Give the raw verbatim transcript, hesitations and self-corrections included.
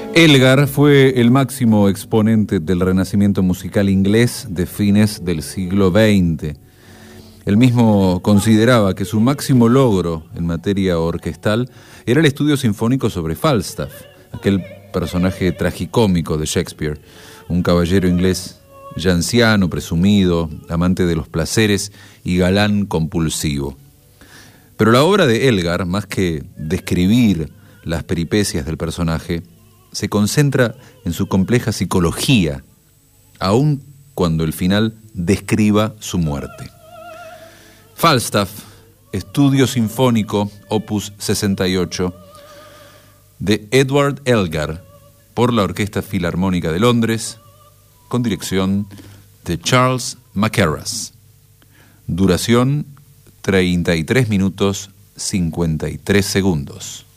Elgar fue el máximo exponente del renacimiento musical inglés de fines del siglo veinte. Él mismo consideraba que su máximo logro en materia orquestal era el estudio sinfónico sobre Falstaff, aquel personaje tragicómico de Shakespeare, un caballero inglés ya anciano, presumido, amante de los placeres y galán compulsivo. Pero la obra de Elgar, más que describir las peripecias del personaje, se concentra en su compleja psicología, aun cuando el final describa su muerte. Falstaff, Estudio Sinfónico, opus sesenta y ocho, de Edward Elgar, por la Orquesta Filarmónica de Londres, con dirección de Charles Mackerras. Duración treinta y tres minutos cincuenta y tres segundos.